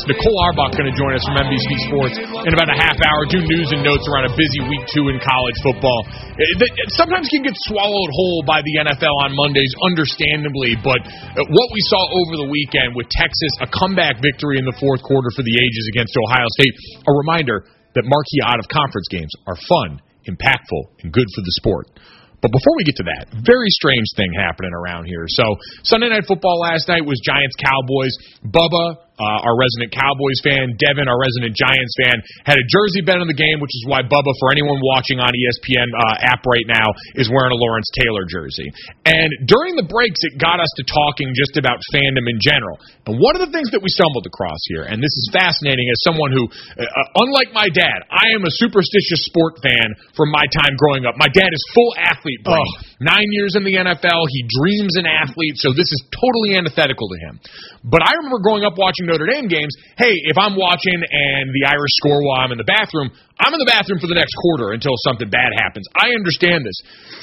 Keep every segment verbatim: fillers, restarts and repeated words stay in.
Nicole Arbach going to join us from N B C Sports in about a half hour, do news and notes around a busy week two in college football. It, it sometimes can get swallowed whole by the N F L on Mondays, understandably, but what we saw over the weekend with Texas, a comeback victory in the fourth quarter for the ages against Ohio State, a reminder that marquee out-of-conference games are fun, impactful, and good for the sport. But before we get to that, very strange thing happening around here. So Sunday Night Football last night was Giants-Cowboys. Bubba, uh, our resident Cowboys fan, Devin, our resident Giants fan, had a jersey bet on the game, which is why Bubba, for anyone watching on E S P N uh, app right now, is wearing a Lawrence Taylor jersey. And during the breaks, it got us to talking just about fandom in general. And one of the things that we stumbled across here, and this is fascinating as someone who, uh, unlike my dad, I am a superstitious sport fan from my time growing up. My dad is full athlete brain. Oh. Nine years in the N F L, he dreams an athlete, so this is totally antithetical to him. But I remember growing up watching Notre Dame games, hey, if I'm watching and the Irish score while I'm in the bathroom, I'm in the bathroom for the next quarter until something bad happens. I understand this.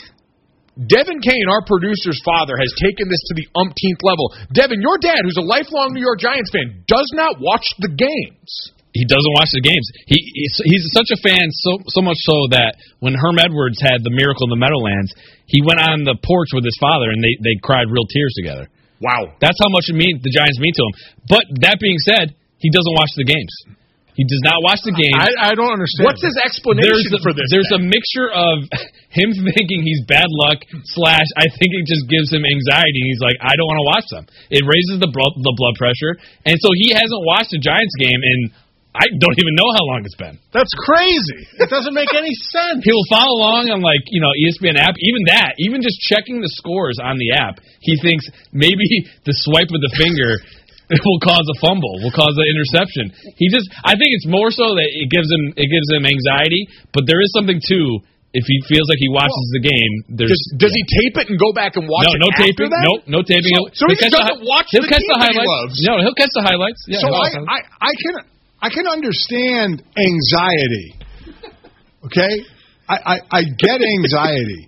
Devin Kane, our producer's father, has taken this to the umpteenth level. Devin, your dad, who's a lifelong New York Giants fan, does not watch the games. He doesn't watch the games. He he's, he's such a fan, so so much so that when Herm Edwards had the Miracle in the Meadowlands, he went on the porch with his father, and they, they cried real tears together. Wow. That's how much it mean, the Giants mean to him. But that being said, he doesn't watch the games. He does not watch the games. I, I don't understand. What's his explanation there's a, for this? There's then? a mixture of him thinking he's bad luck, slash, I think it just gives him anxiety. He's like, I don't want to watch them. It raises the blood, the blood pressure. And so he hasn't watched a Giants game in, I don't even know how long it's been. That's crazy. It doesn't make any sense. He'll follow along on, like, you know, E S P N app. Even that, even just checking the scores on the app, he thinks maybe the swipe of the finger will cause a fumble, will cause an interception. He just, I think it's more so that it gives him, it gives him anxiety. But there is something too. If he feels like he watches well, the game, there's does, does yeah. he tape it and go back and watch no, it? No, no after taping. That? Nope, no taping. So, so he just doesn't the, watch he'll the catch team the highlights. He loves. No, he'll catch the highlights. Yeah, so I, I, I can. I can understand anxiety, okay? I, I, I get anxiety.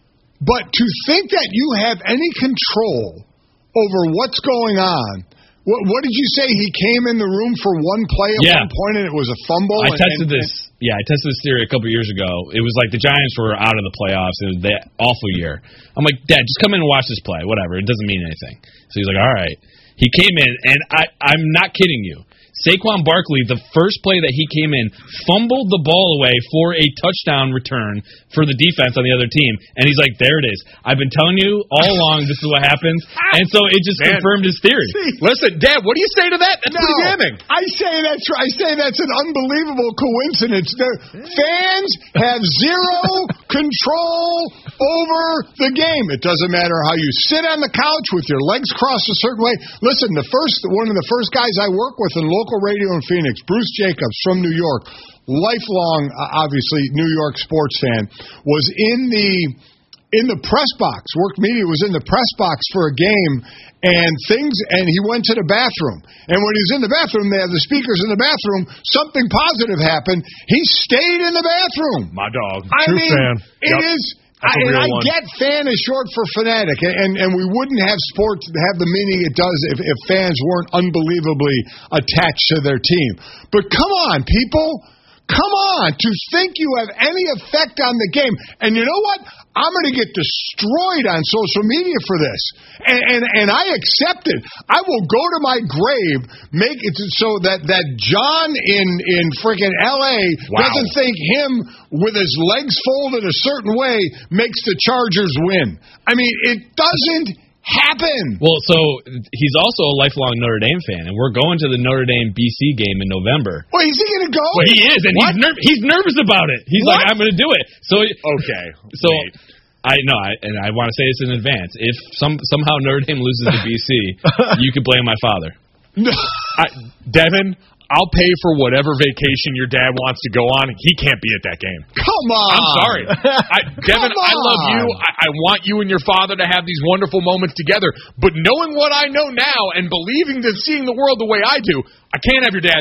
But to think that you have any control over what's going on, what, what did you say? He came in the room for one play at yeah. one point and it was a fumble? I and, tested and, this. Yeah, I tested this theory a couple years ago. It was like the Giants were out of the playoffs. It was that awful year. I'm like, Dad, just come in and watch this play. Whatever. It doesn't mean anything. So he's like, all right. He came in, and I, I'm not kidding you. Saquon Barkley, the first play that he came in, fumbled the ball away for a touchdown return for the defense on the other team. And he's like, there it is. I've been telling you all along this is what happens. And so it just Man. confirmed his theory. See, listen, Dad, what do you say to that? That's no, pretty damning. I say that's I say that's an unbelievable coincidence. The fans have zero control over the game. It doesn't matter how you sit on the couch with your legs crossed a certain way. Listen, the first one of the first guys I work with in local radio in Phoenix, Bruce Jacobs from New York, lifelong, uh, obviously, New York sports fan, was in the in the press box, worked media, was in the press box for a game, and things, and he went to the bathroom. And when he was in the bathroom, they have the speakers in the bathroom, something positive happened. He stayed in the bathroom. My dog. I True mean, fan. it yep. is... I, and I one. get fan is short for fanatic, and, and we wouldn't have sports have the meaning it does if, if fans weren't unbelievably attached to their team. But come on, people. Come on. To think you have any effect on the game. And you know what? I'm going to get destroyed on social media for this. And, and and I accept it. I will go to my grave, make it so that, that John in, in freaking L A wow. doesn't think him with his legs folded a certain way makes the Chargers win. I mean, it doesn't happen. Well, so he's also a lifelong Notre Dame fan, and we're going to the Notre Dame B C game in November. Well, is he going to go? Well, he is, and what? he's ner- he's nervous about it. He's what? like, I'm going to do it. So okay, so wait. I know, I, and I want to say this in advance. If some somehow Notre Dame loses to B C, you can blame my father. I, Devin, I'll pay for whatever vacation your dad wants to go on. He can't be at that game. Come on. I'm sorry. I, Devin, Come on. I love you. I, I want you and your father to have these wonderful moments together. But knowing what I know now and believing that seeing the world the way I do, I can't have your dad there.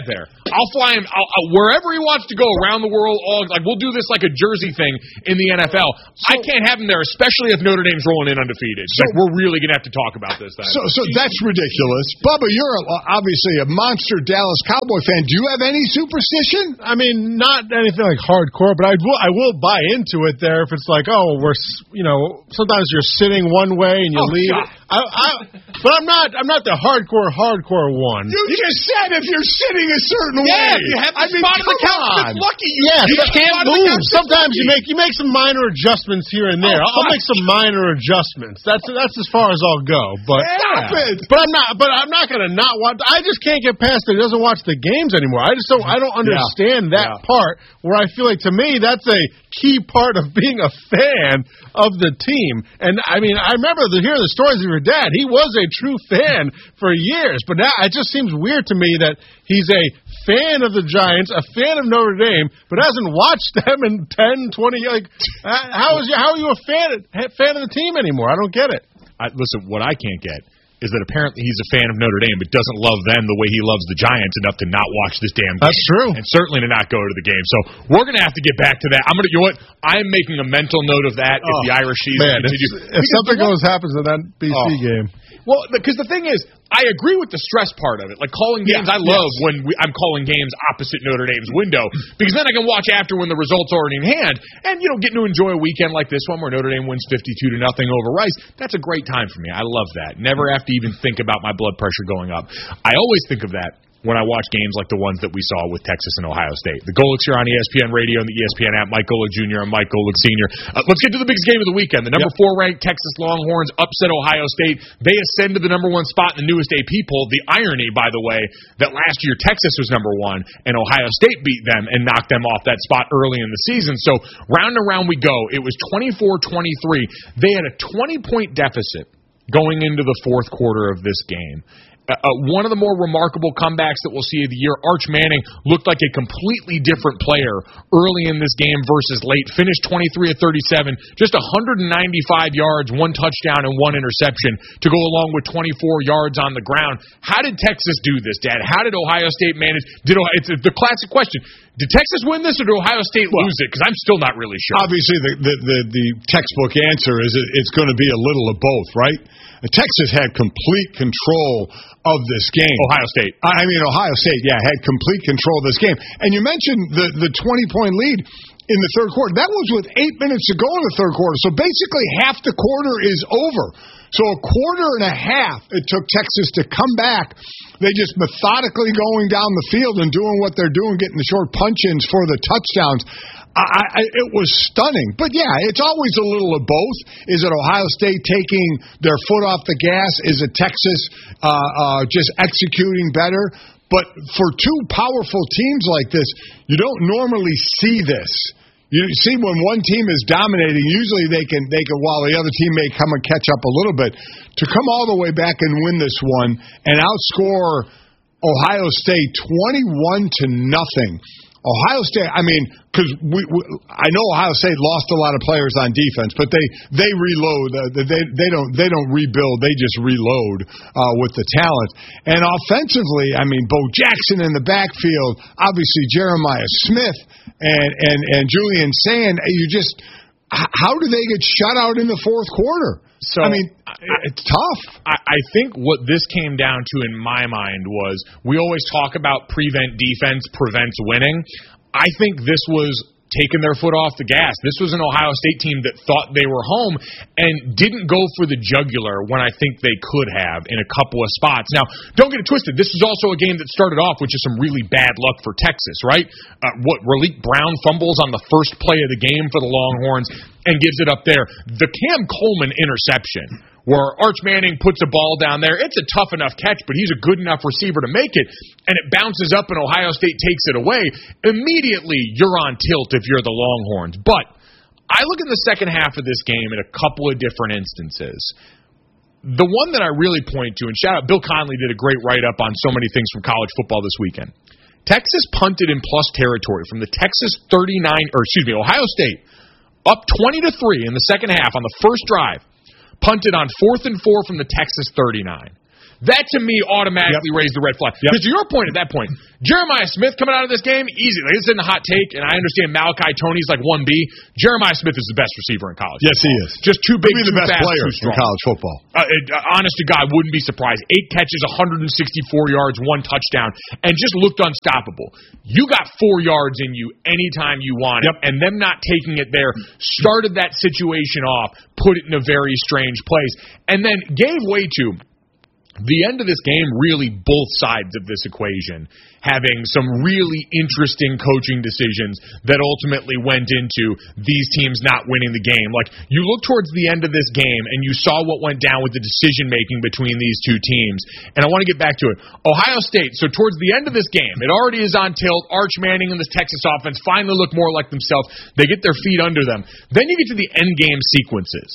I'll fly him I'll, I'll, wherever he wants to go around the world. All like we'll do this like a jersey thing in the N F L. So, I can't have him there, especially if Notre Dame's rolling in undefeated. So, like we're really gonna have to talk about this. Then. So, so that's ridiculous, Bubba. You're a, obviously a monster Dallas Cowboy fan. Do you have any superstition? I mean, not anything like hardcore, but I will. I will buy into it there if it's like, oh, we're you know, sometimes you're sitting one way and you oh, leave. I, I, but I'm not. I'm not the hardcore, hardcore one. You just said if you're sitting a certain yeah, way. You have the I mean, spot on the couch. It's lucky. You, yes, you can't move. Sometimes you make you make some minor adjustments here and there. Oh, I'll, I'll make some minor adjustments. That's that's as far as I'll go. But stop it. But I'm not. But I'm not going to not watch. I just can't get past that he doesn't watch the games anymore. I just don't. I don't understand yeah. that yeah. part where I feel like to me that's a key part of being a fan of the team. And I mean, I remember the, hearing the stories of your dad. He was a true fan for years, but now it just seems weird to me that he's a fan of the Giants, a fan of Notre Dame, but hasn't watched them in ten, twenty years. Like, how is you, how are you a fan of, fan of the team anymore? I don't get it. I, listen, what I can't get is that apparently he's a fan of Notre Dame but doesn't love them the way he loves the Giants enough to not watch this damn game. That's true. And certainly to not go to the game. So we're going to have to get back to that. I'm going to, you know what? I'm making a mental note of that oh, if the Irish season man, continue. If, if something goes happens in that B C oh. game. Well, because the thing is, I agree with the stress part of it. Like calling games, yeah, I love yes. when we, I'm calling games opposite Notre Dame's window because then I can watch after when the results are already in hand, and you know, getting to enjoy a weekend like this one where Notre Dame wins fifty-two to nothing over Rice. That's a great time for me. I love that. Never have to even think about my blood pressure going up. I always think of that when I watch games like the ones that we saw with Texas and Ohio State. The Golics here on E S P N Radio and the E S P N app. Mike Golic Junior and Mike Golic Senior Uh, let's get to the biggest game of the weekend. The number yep. four ranked Texas Longhorns upset Ohio State. They ascend to the number one spot in the newest A P poll. The irony, by the way, that last year Texas was number one and Ohio State beat them and knocked them off that spot early in the season. So round and round we go. It was twenty-four twenty-three. They had a twenty-point deficit going into the fourth quarter of this game. Uh, one of the more remarkable comebacks that we'll see of the year, Arch Manning looked like a completely different player early in this game versus late. Finished twenty-three of thirty-seven, just one hundred ninety-five yards, one touchdown, and one interception to go along with twenty-four yards on the ground. How did Texas do this, Dad? How did Ohio State manage? Did Ohio, it's the classic question. Did Texas win this or did Ohio State well, lose it? Because I'm still not really sure. Obviously, the, the, the, the textbook answer is it's going to be a little of both, right? Texas had complete control of this game. Ohio State. I mean, Ohio State, yeah, had complete control of this game. And you mentioned the, the twenty-point lead in the third quarter. That was with eight minutes to go in the third quarter. So basically half the quarter is over. So a quarter and a half it took Texas to come back. They just methodically going down the field and doing what they're doing, getting the short punch-ins for the touchdowns. I, I, it was stunning. But, yeah, it's always a little of both. Is it Ohio State taking their foot off the gas? Is it Texas uh, uh, just executing better? But for two powerful teams like this, you don't normally see this. You see, when one team is dominating, usually they can, they can, while the other team may come and catch up a little bit, to come all the way back and win this one and outscore Ohio State twenty-one to nothing. Ohio State, I mean, because we, we, I know Ohio State lost a lot of players on defense, but they they reload. Uh, they they don't they don't rebuild. They just reload uh, with the talent. And offensively, I mean, Bo Jackson in the backfield, obviously Jeremiah Smith and and and Julian Sand. You just how do they get shut out in the fourth quarter? So I mean, it's tough. I, I think what this came down to in my mind was we always talk about prevent defense prevents winning. I think this was taking their foot off the gas. This was an Ohio State team that thought they were home and didn't go for the jugular when I think they could have in a couple of spots. Now, don't get it twisted. This is also a game that started off with just some really bad luck for Texas, right? Uh, what, Raleek Brown fumbles on the first play of the game for the Longhorns and gives it up there. The Cam Coleman interception, where Arch Manning puts a ball down there. It's a tough enough catch, but he's a good enough receiver to make it, and it bounces up and Ohio State takes it away. Immediately, you're on tilt if you're the Longhorns. But I look in the second half of this game in a couple of different instances. The one that I really point to, and shout out, Bill Conley did a great write-up on so many things from college football this weekend. Texas punted in plus territory from the Texas thirty-nine, or excuse me, Ohio State, up twenty to three in the second half on the first drive. Punted on fourth and four from the Texas thirty-nine. That, to me, automatically Yep. raised the red flag. Yep. Because to your point at that point, Jeremiah Smith coming out of this game, easy. Like, this isn't a hot take, and I understand Malachi Tony's like one B. Jeremiah Smith is the best receiver in college Yes, he football. is. Just too big, He'll be the too best fast, player too in strong. college football. Uh, uh, honest to God, wouldn't be surprised. Eight catches, one hundred sixty-four yards, one touchdown, and just looked unstoppable. You got four yards in you anytime you want it, Yep. and them not taking it there started that situation off, put it in a very strange place, and then gave way to the end of this game, really both sides of this equation having some really interesting coaching decisions that ultimately went into these teams not winning the game. Like, you look towards the end of this game and you saw what went down with the decision-making between these two teams. And I want to get back to it. Ohio State, so towards the end of this game, it already is on tilt. Arch Manning and this Texas offense finally look more like themselves. They get their feet under them. Then you get to the end game sequences.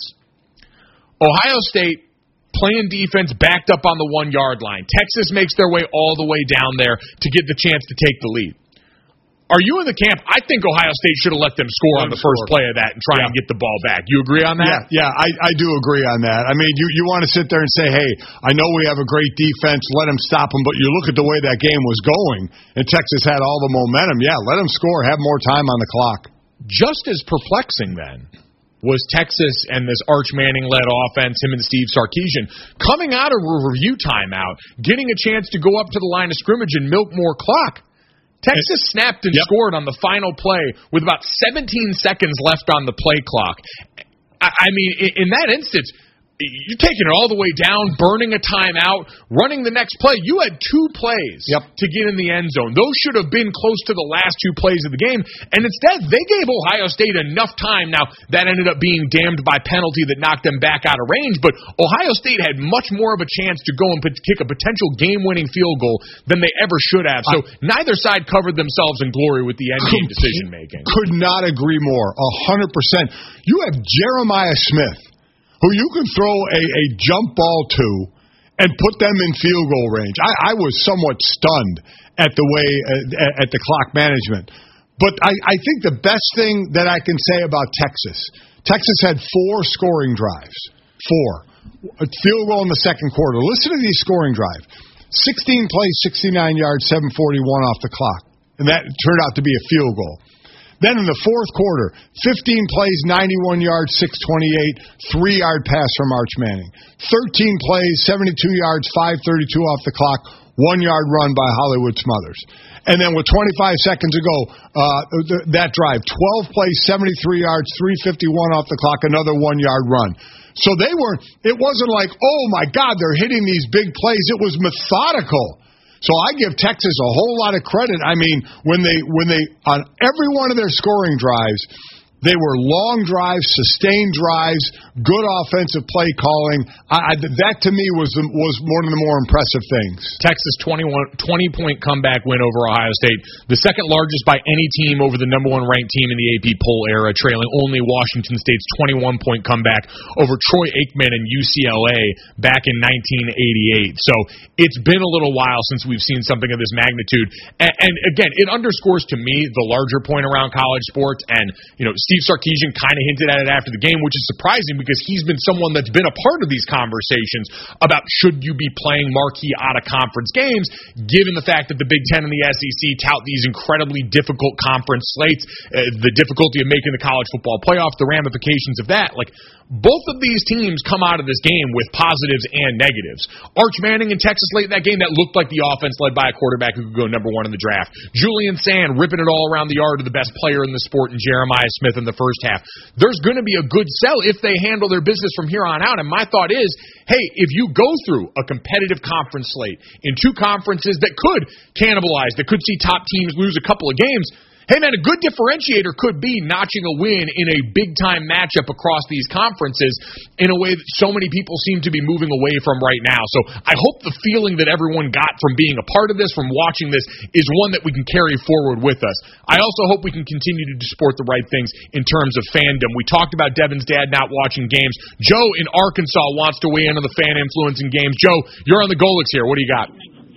Ohio State playing defense backed up on the one-yard line. Texas makes their way all the way down there to get the chance to take the lead. Are you in the camp? I think Ohio State should have let them score on the first play of that and try Yeah. and get the ball back. You agree on that? Yeah, yeah, I, I do agree on that. I mean, you, you want to sit there and say, hey, I know we have a great defense, let them stop them, but you look at the way that game was going, and Texas had all the momentum. Yeah, let them score, have more time on the clock. Just as perplexing then was Texas and this Arch Manning-led offense, him and Steve Sarkisian, coming out of a review timeout, getting a chance to go up to the line of scrimmage and milk more clock. Texas snapped and Yep. scored on the final play with about seventeen seconds left on the play clock. I, I mean, in, in that instance, you're taking it all the way down, burning a timeout, running the next play. You had two plays Yep. to get in the end zone. Those should have been close to the last two plays of the game, and instead they gave Ohio State enough time. Now, that ended up being damned by penalty that knocked them back out of range, but Ohio State had much more of a chance to go and put, kick a potential game-winning field goal than they ever should have. So I, neither side covered themselves in glory with the end-game decision-making. Could not agree more, one hundred percent. You have Jeremiah Smith, who you can throw a, a jump ball to and put them in field goal range. I, I was somewhat stunned at the way uh, at the clock management. But I, I think the best thing that I can say about Texas, Texas had four scoring drives. Four. A field goal in the second quarter. Listen to these scoring drives. sixteen plays, sixty-nine yards, seven forty-one off the clock. And that turned out to be a field goal. Then in the fourth quarter, fifteen plays, ninety-one yards, six twenty-eight, three-yard pass from Arch Manning. thirteen plays, seventy-two yards, five thirty-two off the clock, one-yard run by Hollywood Smothers. And then with twenty-five seconds to go, uh, th- that drive, twelve plays, seventy-three yards, three fifty-one off the clock, another one-yard run. So they were, it wasn't like, oh, my God, they're hitting these big plays. It was methodical. So I give Texas a whole lot of credit. I mean, when they when they on every one of their scoring drives, they were long drives, sustained drives, good offensive play calling. I, I, that to me was the, was one of the more impressive things. Texas twenty-one, twenty-point comeback win over Ohio State, the second largest by any team over the number one ranked team in the A P poll era, trailing only Washington State's twenty-one point comeback over Troy Aikman and U C L A back in nineteen eighty-eight. So it's been a little while since we've seen something of this magnitude. And, and again, it underscores to me the larger point around college sports. And, you know, Steve Sarkisian kind of hinted at it after the game, which is surprising because he's been someone that's been a part of these conversations about should you be playing marquee out-of-conference games, given the fact that the Big Ten and the S E C tout these incredibly difficult conference slates, uh, the difficulty of making the college football playoff, the ramifications of that. Like, both of these teams come out of this game with positives and negatives. Arch Manning in Texas late in that game, that looked like the offense led by a quarterback who could go number one in the draft. Julian Sand ripping it all around the yard to the best player in the sport in Jeremiah Smith in the first half. There's going to be a good sell if they handle their business from here on out. And my thought is, hey, if you go through a competitive conference slate in two conferences that could cannibalize, that could see top teams lose a couple of games, hey, man, a good differentiator could be notching a win in a big-time matchup across these conferences in a way that so many people seem to be moving away from right now. So I hope the feeling that everyone got from being a part of this, from watching this, is one that we can carry forward with us. I also hope we can continue to support the right things in terms of fandom. We talked about Devin's dad not watching games. Joe in Arkansas wants to weigh in on the fan influence in games. Joe, you're on the Golics here. What do you got?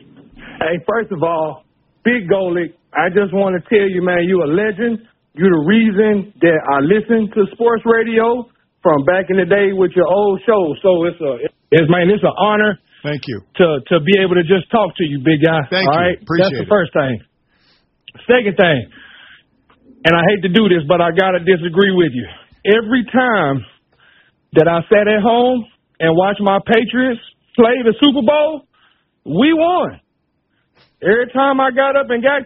Hey, first of all, Big Golic, I just want to tell you, man, you're a legend. You're the reason that I listen to sports radio from back in the day with your old show. So it's a, it's man, it's an honor Thank you. To to be able to just talk to you, big guy. Thank all you. right? Appreciate That's the it. first thing. Second thing, and I hate to do this, but I gotta disagree with you. Every time that I sat at home and watched my Patriots play the Super Bowl, we won. Every time I got up and got